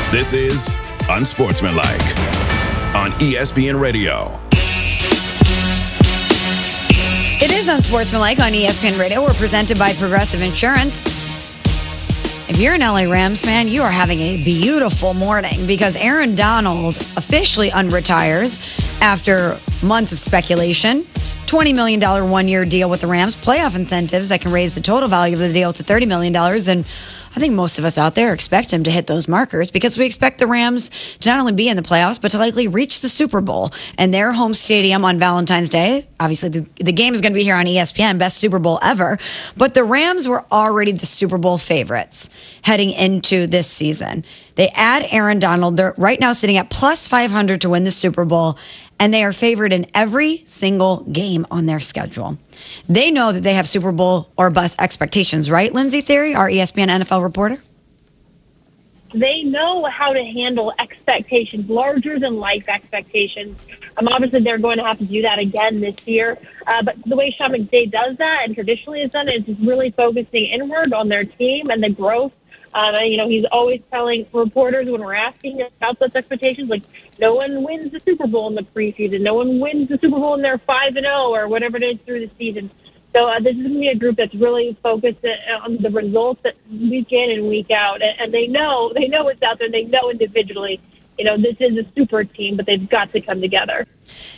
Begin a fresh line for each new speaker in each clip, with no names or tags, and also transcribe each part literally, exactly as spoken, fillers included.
This is Unsportsmanlike on E S P N Radio.
It is Unsportsmanlike on E S P N Radio. We're presented by Progressive Insurance. If you're an L A Rams fan, you are having a beautiful morning because Aaron Donald officially unretires after months of speculation. twenty million dollars one-year deal with the Rams, playoff incentives that can raise the total value of the deal to thirty million dollars. And I think most of us out there expect him to hit those markers because we expect the Rams to not only be in the playoffs, but to likely reach the Super Bowl and their home stadium on Valentine's Day. Obviously, the, the game is going to be here on E S P N, best Super Bowl ever. But the Rams were already the Super Bowl favorites heading into this season. They add Aaron Donald. They're right now sitting at plus five hundred to win the Super Bowl, and they are favored in every single game on their schedule. They know that they have Super Bowl or bust expectations, right, Lindsey Thiry, our E S P N N F L reporter?
They know how to handle expectations, larger than life expectations. Um, obviously, they're going to have to do that again this year. Uh, but the way Sean McVay does that and traditionally has done it is just really focusing inward on their team and the growth. Um, you know, he's always telling reporters when we're asking about those expectations, like, no one wins the Super Bowl in the preseason. No one wins the Super Bowl and they're five and oh or whatever it is through the season. So uh, this is going to be a group that's really focused on the results that week in and week out. And, and they know, they know what's out there. They know individually, you know, this is a super team, but they've got to come together.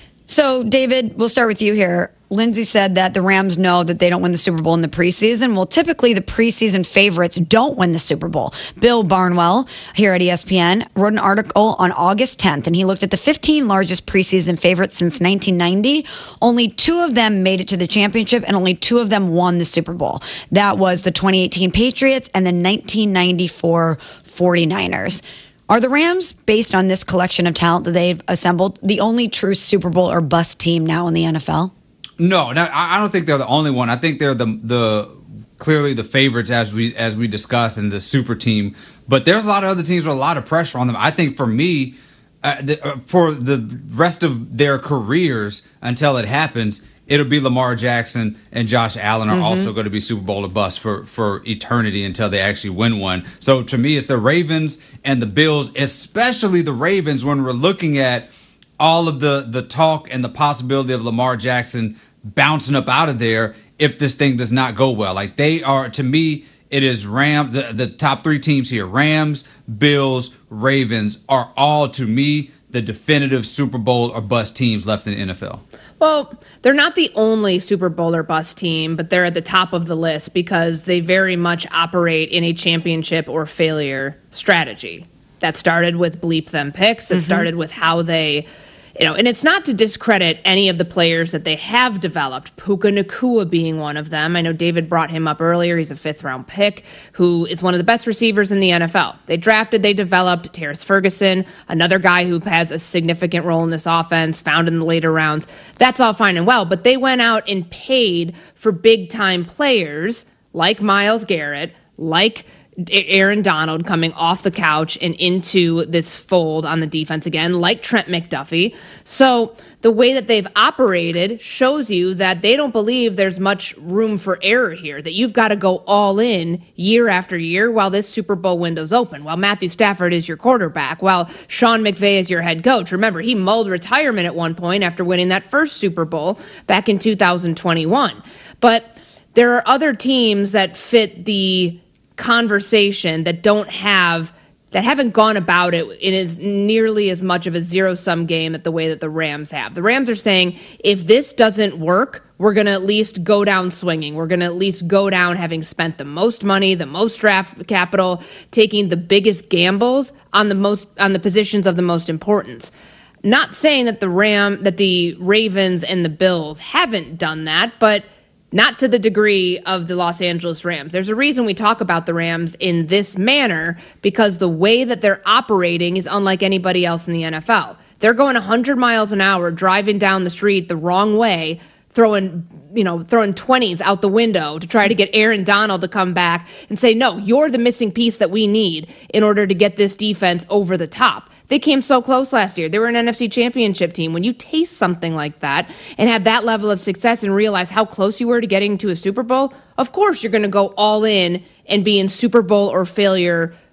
So, David, we'll start with you here. Lindsey said that the Rams know that they don't win the Super Bowl in the preseason. Well, typically the preseason favorites don't win the Super Bowl. Bill Barnwell here at E S P N wrote an article on August tenth, and he looked at the fifteen largest preseason favorites since nineteen ninety. Only two of them made it to the championship, and only two of them won the Super Bowl. That was the twenty eighteen Patriots and the nineteen ninety-four forty-niners. Are the Rams, based on this collection of talent that they've assembled, the only true Super Bowl or bust team now in the N F L?
No, no, I don't think they're the only one. I think they're the the clearly the favorites as we as we discussed and the super team. But there's a lot of other teams with a lot of pressure on them. I think for me, uh, the, uh, for the rest of their careers until it happens, it'll be Lamar Jackson and Josh Allen are mm-hmm. also going to be Super Bowl or bust for, for eternity until they actually win one. So to me, it's the Ravens and the Bills, especially the Ravens when we're looking at all of the, the talk and the possibility of Lamar Jackson bouncing up out of there if this thing does not go well. Like they are, to me, it is Ram. The, the top three teams here, Rams, Bills, Ravens, are all, to me, the definitive Super Bowl or bust teams left in the N F L.
Well, they're not the only Super Bowl or bust team, but they're at the top of the list because they very much operate in a championship or failure strategy. That started with bleep them picks. That mm-hmm. started with how they, you know, and it's not to discredit any of the players that they have developed, Puka Nacua being one of them. I know David brought him up earlier. He's a fifth round pick who is one of the best receivers in the N F L. They drafted, they developed Terrace Ferguson, another guy who has a significant role in this offense, found in the later rounds. That's all fine and well, but they went out and paid for big time players like Myles Garrett, like Aaron Donald coming off the couch and into this fold on the defense again, like Trent McDuffie. So the way that they've operated shows you that they don't believe there's much room for error here, that you've got to go all in year after year while this Super Bowl window's open, while Matthew Stafford is your quarterback, while Sean McVay is your head coach. Remember, he mulled retirement at one point after winning that first Super Bowl back in two thousand twenty-one. But there are other teams that fit the conversation that don't have that haven't gone about it in as nearly as much of a zero-sum game at the way that the Rams have. The Rams are saying, if this doesn't work, we're going to at least go down swinging. We're going to at least go down having spent the most money, the most draft capital, taking the biggest gambles on the most on the positions of the most importance. Not saying that the Ram that the Ravens and the Bills haven't done that, but not to the degree of the Los Angeles Rams. There's a reason we talk about the Rams in this manner, because the way that they're operating is unlike anybody else in the N F L. They're going one hundred miles an hour, driving down the street the wrong way, throwing, you know, throwing twenties out the window to try to get Aaron Donald to come back and say, no, you're the missing piece that we need in order to get this defense over the top. They came so close last year. They were an N F C championship team. When you taste something like that and have that level of success and realize how close you were to getting to a Super Bowl, of course you're going to go all in and be in Super Bowl or failure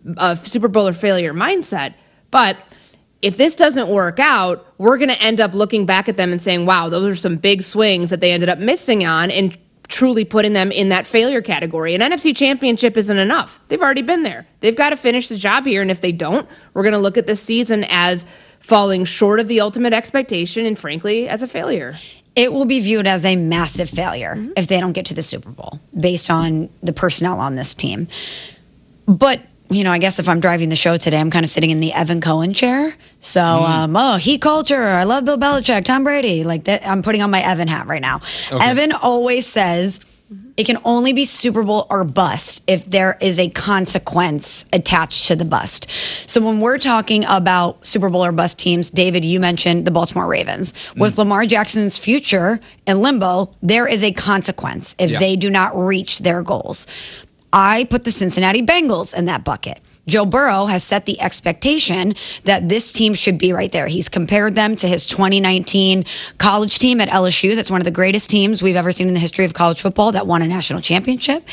a Super Bowl or failure mindset. But if this doesn't work out, we're going to end up looking back at them and saying, wow, those are some big swings that they ended up missing on, and truly putting them in that failure category. An N F C championship isn't enough. They've already been there. They've got to finish the job here. And if they don't, we're going to look at this season as falling short of the ultimate expectation and, frankly, as a failure.
It will be viewed as a massive failure mm-hmm. if they don't get to the Super Bowl based on the personnel on this team. But, you know, I guess if I'm driving the show today, I'm kind of sitting in the Evan Cohen chair. So, mm. um, oh, he culture. I love Bill Belichick, Tom Brady. Like that, I'm putting on my Evan hat right now. Okay. Evan always says it can only be Super Bowl or bust if there is a consequence attached to the bust. So when we're talking about Super Bowl or bust teams, David, you mentioned the Baltimore Ravens. With mm. Lamar Jackson's future in limbo, there is a consequence if yeah. they do not reach their goals. I put the Cincinnati Bengals in that bucket. Joe Burrow has set the expectation that this team should be right there. He's compared them to his twenty nineteen college team at L S U. That's one of the greatest teams we've ever seen in the history of college football that won a national championship.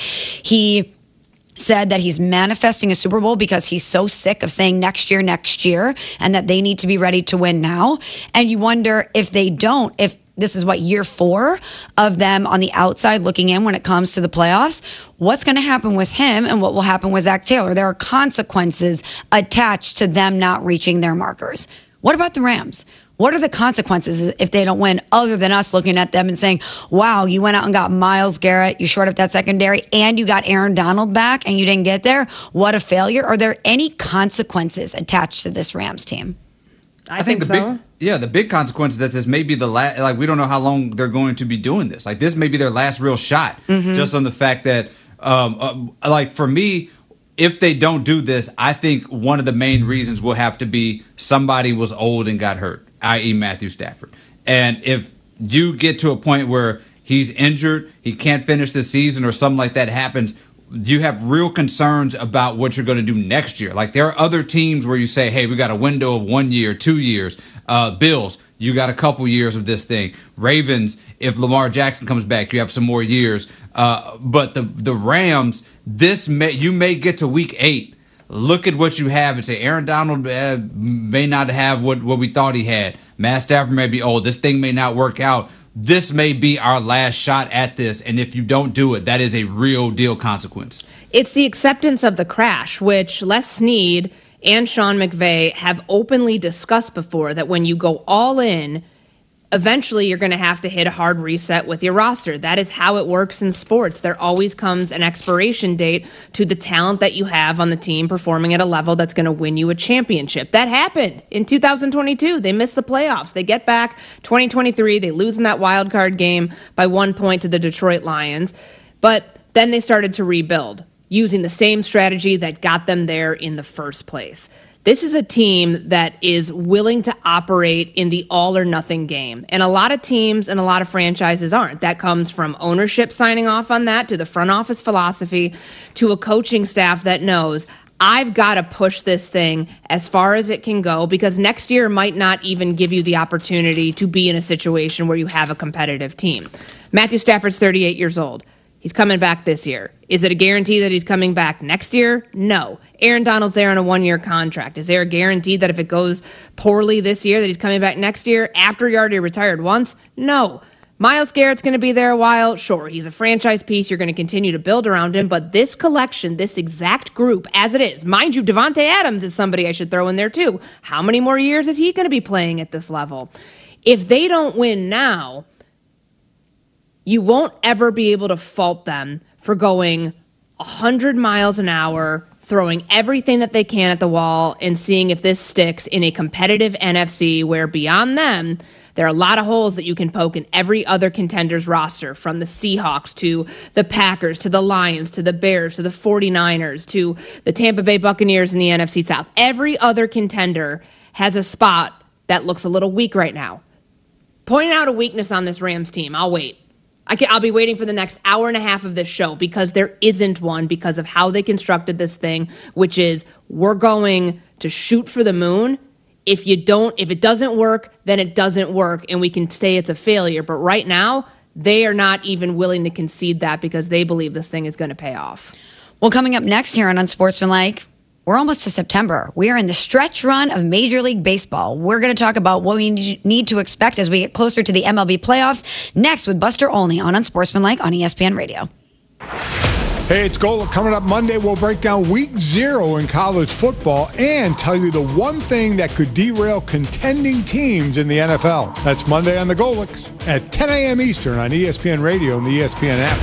He said that he's manifesting a Super Bowl because he's so sick of saying next year, next year, and that they need to be ready to win now. And you wonder if they don't, if this is what, year four of them on the outside looking in when it comes to the playoffs, what's going to happen with him and what will happen with Zach Taylor? There are consequences attached to them not reaching their markers. What about the Rams? What are the consequences if they don't win, other than us looking at them and saying, wow, you went out and got Myles Garrett, you shored up that secondary, and you got Aaron Donald back and you didn't get there? What a failure. Are there any consequences attached to this Rams team?
I,
I think,
think
the
so.
big, yeah, the big consequence is that this may be the last. Like, we don't know how long they're going to be doing this. Like, this may be their last real shot. Mm-hmm. Just on the fact that, um, uh, like, for me, if they don't do this, I think one of the main reasons will have to be somebody was old and got hurt, that is. Matthew Stafford. And if you get to a point where he's injured, he can't finish the season, or something like that happens, you have real concerns about what you're going to do next year. Like, there are other teams where you say, hey, we got a window of one year, two years. Uh, Bills, you got a couple years of this thing. Ravens, if Lamar Jackson comes back, you have some more years. Uh, but the the Rams, this may, you may get to week eight, look at what you have and say, Aaron Donald uh, may not have what, what we thought he had. Matt Stafford may be old. This thing may not work out. This may be our last shot at this, and if you don't do it, that is a real deal consequence.
It's the acceptance of the crash, which Les Snead and Sean McVay have openly discussed before, that when you go all in, eventually you're going to have to hit a hard reset with your roster. That is how it works in sports. There always comes an expiration date to the talent that you have on the team performing at a level that's going to win you a championship. That happened in two thousand twenty-two. They missed the playoffs. They get back twenty twenty-three. They lose in that wild card game by one point to the Detroit Lions. But then they started to rebuild using the same strategy that got them there in the first place. This is a team that is willing to operate in the all or nothing game. And a lot of teams and a lot of franchises aren't. That comes from ownership signing off on that, to the front office philosophy, to a coaching staff that knows, I've got to push this thing as far as it can go, because next year might not even give you the opportunity to be in a situation where you have a competitive team. Matthew Stafford's thirty-eight years old. He's coming back this year. Is it a guarantee that he's coming back next year? No. Aaron Donald's there on a one-year contract. Is there a guarantee that if it goes poorly this year that he's coming back next year after he already retired once? No. Myles Garrett's going to be there a while. Sure, he's a franchise piece. You're going to continue to build around him. But this collection, this exact group, as it is, mind you, Devontae Adams is somebody I should throw in there too. How many more years is he going to be playing at this level? If they don't win now, you won't ever be able to fault them for going one hundred miles an hour, throwing everything that they can at the wall, and seeing if this sticks in a competitive N F C where beyond them, there are a lot of holes that you can poke in every other contender's roster, from the Seahawks to the Packers to the Lions to the Bears to the forty-niners to the Tampa Bay Buccaneers in the N F C South. Every other contender has a spot that looks a little weak right now. Point out a weakness on this Rams team. I'll wait. I can, I'll be waiting for the next hour and a half of this show, because there isn't one, because of how they constructed this thing, which is, we're going to shoot for the moon. If you don't, if it doesn't work, then it doesn't work, and we can say it's a failure. But right now, they are not even willing to concede that, because they believe this thing is going to pay off.
Well, coming up next here on Unsportsmanlike, We're almost to September. We are in the stretch run of Major League Baseball. We're going to talk about what we need to expect as we get closer to the M L B playoffs next with Buster Olney on Unsportsmanlike on E S P N Radio.
Hey, it's Golic. Coming up Monday, we'll break down week zero in college football and tell you the one thing that could derail contending teams in the N F L. That's Monday on the Golics at ten a.m. Eastern on E S P N Radio and the E S P N app.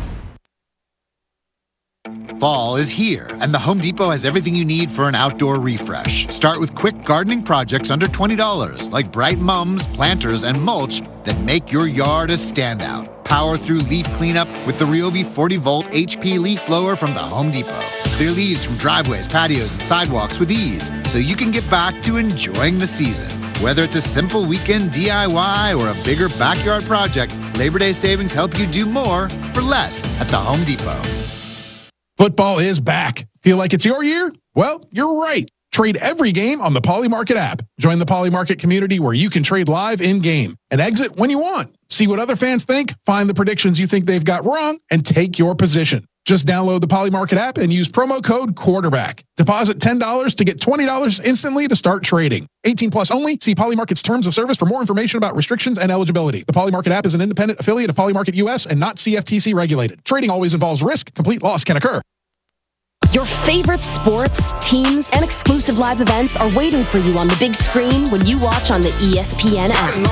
Fall is here, and the Home Depot has everything you need for an outdoor refresh. Start with quick gardening projects under twenty dollars, like bright mums, planters, and mulch that make your yard a standout. Power through leaf cleanup with the Ryobi forty volt H P leaf blower from the Home Depot. Clear leaves from driveways, patios, and sidewalks with ease, so you can get back to enjoying the season. Whether it's a simple weekend D I Y or a bigger backyard project, Labor Day savings help you do more for less at the Home Depot.
Football is back. Feel like it's your year? Well, you're right. Trade every game on the Polymarket app. Join the Polymarket community where you can trade live in-game and exit when you want. See what other fans think, find the predictions you think they've got wrong, and take your position. Just download the Polymarket app and use promo code quarterback. Deposit ten dollars to get twenty dollars instantly to start trading. eighteen plus only. See Polymarket's terms of service for more information about restrictions and eligibility. The Polymarket app is an independent affiliate of Polymarket U S and not C F T C regulated. Trading always involves risk. Complete loss can occur.
Your favorite sports, teams, and exclusive live events are waiting for you on the big screen when you watch on the E S P N app.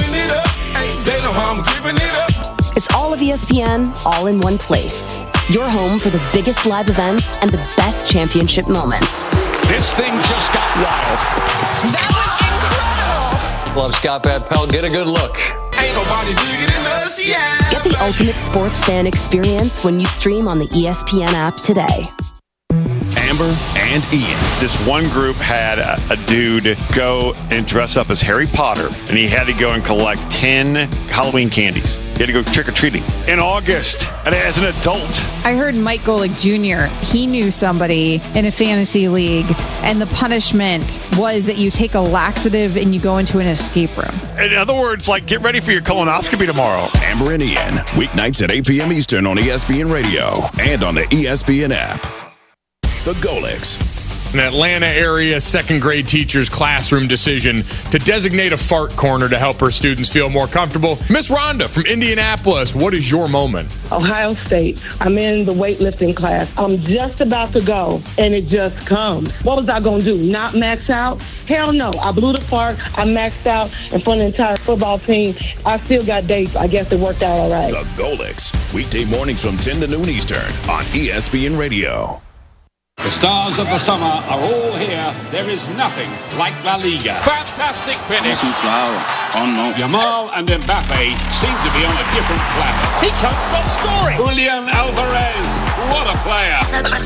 They know how I'm giving it up. It's all of E S P N, all in one place. Your home for the biggest live events and the best championship moments.
This thing just got wild.
That was incredible.
Love Scott Van Pelt. Get a good look.
Ain't nobody bigger than us, yeah. Get the ultimate sports fan experience when you stream on the E S P N app today.
Amber and Ian.
This one group had a, a dude go and dress up as Harry Potter, and he had to go and collect ten Halloween candies. He had to go trick-or-treating in August, and as an adult.
I heard Mike Golic Junior, he knew somebody in a fantasy league, and the punishment was that you take a laxative and you go into an escape room.
In other words, like, get ready for your colonoscopy tomorrow.
Amber and Ian, weeknights at eight p.m. Eastern on E S P N Radio and on the E S P N app. The Golics.
An Atlanta area second grade teacher's classroom decision to designate a fart corner to help her students feel more comfortable. Miss Rhonda from Indianapolis, what is your moment?
Ohio State. I'm in the weightlifting class. I'm just about to go, and it just comes. What was I going to do? Not max out? Hell no. I blew the fart. I maxed out in front of the entire football team. I still got dates. I guess it worked out all right.
The Golics. Weekday mornings from ten to noon Eastern on E S P N Radio.
The stars of the summer are all here. There is nothing like La Liga. Fantastic finish. Oh no. Yamal and Mbappe seem to be on a different planet. He can't stop scoring. Julian Alvarez, what a player.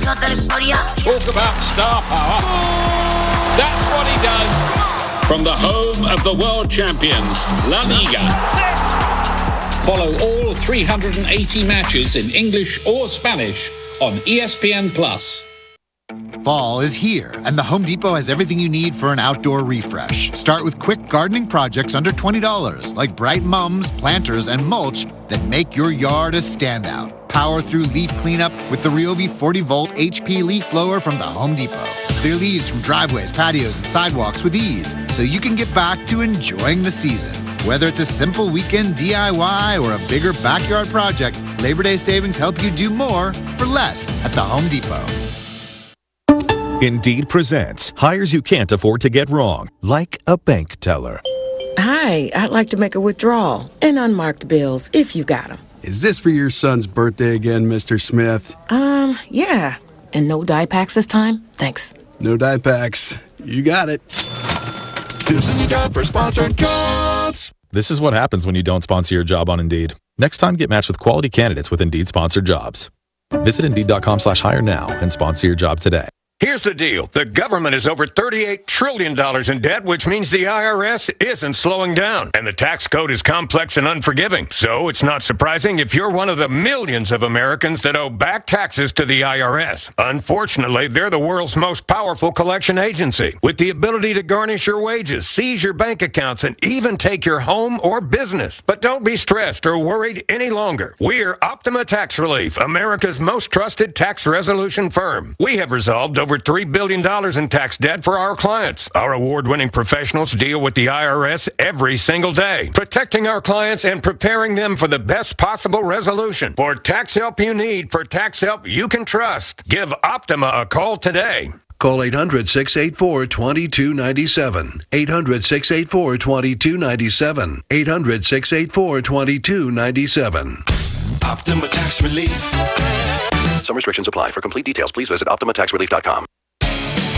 Talk about star power. That's what he does. From the home of the world champions, La Liga. Follow all three hundred eighty matches in English or Spanish on E S P N Plus.
Fall is here, and the Home Depot has everything you need for an outdoor refresh. Start with quick gardening projects under twenty dollars, like bright mums, planters, and mulch that make your yard a standout. Power through leaf cleanup with the Ryobi forty volt H P leaf blower from the Home Depot. Clear leaves from driveways, patios, and sidewalks with ease, so you can get back to enjoying the season. Whether it's a simple weekend D I Y or a bigger backyard project, Labor Day savings help you do more for less at the Home Depot.
Indeed presents hires you can't afford to get wrong, like a bank teller.
Hi, I'd like to make a withdrawal and unmarked bills if you got them.
Is this for your son's birthday again, Mister Smith?
Um, yeah. And no dye packs this time? Thanks.
No dye packs. You got it.
This is a job for sponsored jobs. This is what happens when you don't sponsor your job on Indeed. Next time, get matched with quality candidates with Indeed sponsored jobs. Visit Indeed.com slash hire now and sponsor your job today.
Here's the deal. The government is over thirty-eight trillion dollars in debt, which means the I R S isn't slowing down. And the tax code is complex and unforgiving. So it's not surprising if you're one of the millions of Americans that owe back taxes to the I R S. Unfortunately, they're the world's most powerful collection agency, with the ability to garnish your wages, seize your bank accounts, and even take your home or business. But don't be stressed or worried any longer. We're Optima Tax Relief, America's most trusted tax resolution firm. We have resolved over over three billion dollars in tax debt for our clients. Our award-winning professionals deal with the I R S every single day, protecting our clients and preparing them for the best possible resolution. For tax help you need, for tax help you can trust, give Optima a call today.
Call eight hundred, six eight four, two two nine seven. eight hundred, six eight four, two two nine seven. eight hundred, six eight four, two two nine seven.
Optima Tax Relief.
Some restrictions apply. For complete details, please visit optima tax relief dot com.